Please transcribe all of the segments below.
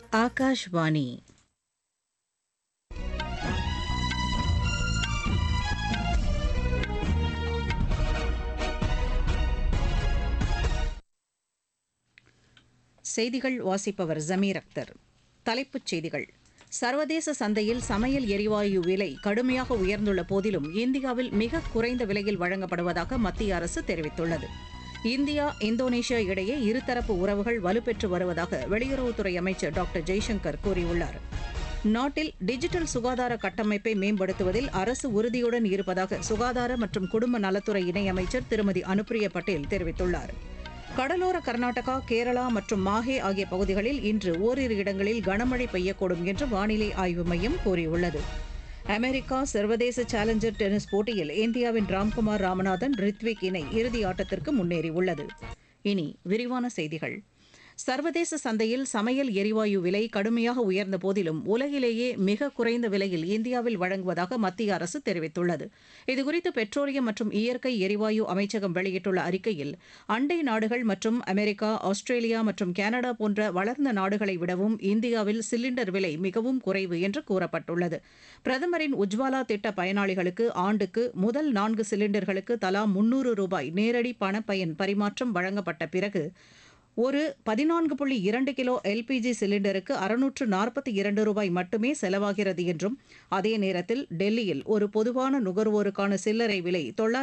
ஆகாஷ்வாணி. செய்திகள் வாசிப்பவர் ஜமீர் அக்தர். தலைப்புச் செய்திகள். சர்வதேச சந்தையில் சமையல் எரிவாயு விலை கடுமையாக உயர்ந்துள்ள போதிலும் இந்தியாவில் மிக குறைந்த விலையில் வழங்கப்படுவதாக மத்திய அரசு தெரிவித்துள்ளது. இந்தியா இந்தோனேஷியா இடையே இருதரப்பு உறவுகள் வலுப்பெற்று வருவதாக வெளியுறவுத்துறை அமைச்சர் டாக்டர் ஜெய்சங்கர் கூறியுள்ளார். நாட்டில் டிஜிட்டல் சுகாதார கட்டமைப்பை மேம்படுத்துவதில் அரசு உறுதியுடன் இருப்பதாக சுகாதார மற்றும் குடும்ப நலத்துறை இணையமைச்சர் திருமதி அனுப்பிரியா பட்டேல் தெரிவித்துள்ளார். கடலோர கர்நாடகா, கேரளா மற்றும் மாஹே ஆகிய பகுதிகளில் இன்று ஓரிரு இடங்களில் கனமழை பெய்யக்கூடும் என்று வானிலை ஆய்வு மையம் கூறியுள்ளது. அமெரிக்கா சர்வதேச சேலஞ்சர் டென்னிஸ் போட்டியில் இந்தியாவின் ராம்குமார் ராமநாதன், ரித்விக் இணை இறுதி ஆட்டத்திற்கு முன்னேறியுள்ளது. இனி விரிவான செய்திகள். சர்வதேச சந்தையில் சமையல் எரிவாயு விலை கடுமையாக உயர்ந்த போதிலும் உலகிலேயே மிக குறைந்த விலையில் இந்தியாவில் வழங்குவதாக மத்திய அரசு தெரிவித்துள்ளது. இதுகுறித்து பெட்ரோலியம் மற்றும் இயற்கை எரிவாயு அமைச்சகம் வெளியிட்டுள்ள அறிக்கையில், அண்டை நாடுகள் மற்றும் அமெரிக்கா, ஆஸ்திரேலியா மற்றும் கனடா போன்ற வளர்ந்த நாடுகளை விடவும் இந்தியாவில் சிலிண்டர் விலை மிகவும் குறைவு என்று கூறப்பட்டுள்ளது. பிரதமரின் உஜ்வாலா திட்ட பயனாளிகளுக்கு ஆண்டுக்கு முதல் 4 சிலிண்டர்களுக்கு தலா ₹300 நேரடி பணப்பயன் பரிமாற்றம் வழங்கப்பட்ட பிறகு ஒரு 14.2 கிலோ எல்பிஜி சிலிண்டருக்கு ₹642 மட்டுமே செலவாகிறது என்றும், அதே நேரத்தில் டெல்லியில் ஒரு பொதுவான நுகர்வோருக்கான சில்லறை விலை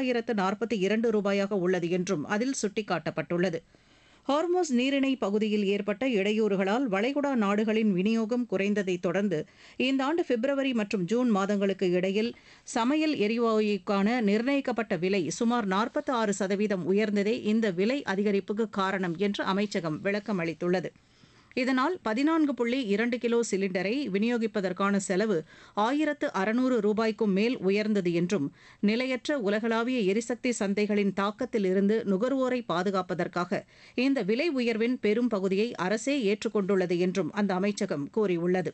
₹942 உள்ளது என்றும் அதில் சுட்டிக்காட்டப்பட்டுள்ளது. ஹார்மோஸ் நீரிணை பகுதியில் ஏற்பட்ட இடையூறுகளால் வளைகுடா நாடுகளின் விநியோகம் குறைந்ததைத் தொடர்ந்து இந்த ஆண்டு பிப்ரவரி மற்றும் ஜூன் மாதங்களுக்கு இடையில் சமையல் எரிவாயுக்கான நிர்ணயிக்கப்பட்ட விலை சுமார் 46% உயர்ந்ததே இந்த விலை அதிகரிப்புக்கு காரணம் என்று அமைச்சகம் விளக்கம் அளித்துள்ளது. இதனால் 14.2 கிலோ சிலிண்டரை விநியோகிப்பதற்கான செலவு ₹1600 மேல் உயர்ந்தது என்றும், நிலையற்ற உலகளாவிய எரிசக்தி சந்தைகளின் தாக்கத்தில் இருந்து நுகர்வோரை பாதுகாப்பதற்காக இந்த விலை உயர்வின் பெரும் பகுதியை அரசே ஏற்றுக்கொண்டுள்ளது என்றும் அந்த அமைச்சகம் கூறியுள்ளது.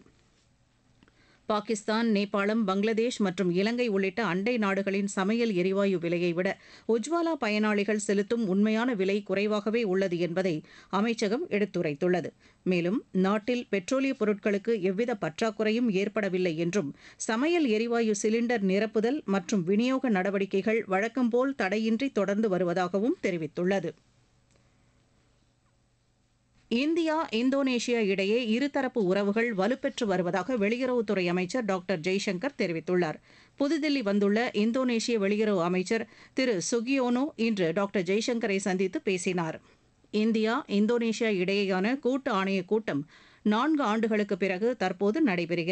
பாகிஸ்தான், நேபாளம், பங்களாதேஷ் மற்றும் இலங்கை உள்ளிட்ட அண்டை நாடுகளின் சமையல் எரிவாயு விலையை விட உஜ்வாலா பயனாளிகள் செலுத்தும் உண்மையான விலை குறைவாகவே உள்ளது என்பதை அமைச்சகம் எடுத்துரைத்துள்ளது. மேலும் நாட்டில் பெட்ரோலிய பொருட்களுக்கு எவ்வித பற்றாக்குறையும் ஏற்படவில்லை என்றும், சமையல் எரிவாயு சிலிண்டர் நிரப்புதல் மற்றும் விநியோக நடவடிக்கைகள் வழக்கம்போல் தடையின்றி தொடர்ந்து வருவதாகவும் தெரிவித்துள்ளது. இந்தியா இந்தோனேஷியா இடையே இருதரப்பு உறவுகள் வலுப்பெற்று வருவதாக வெளியுறவுத்துறை அமைச்சர் டாக்டர் ஜெய்சங்கர் தெரிவித்துள்ளார். புதுதில்லி வந்துள்ள இந்தோனேஷிய வெளியுறவு அமைச்சர் திரு சுகியோனோ இன்று டாக்டர் ஜெய்சங்கரை சந்தித்து பேசினார். இந்தியா இந்தோனேஷியா இடையேயான கூட்டு ஆணையக் கூட்டம் 4 ஆண்டுகளுக்கு பிறகு தற்போது நடைபெறுகிறது.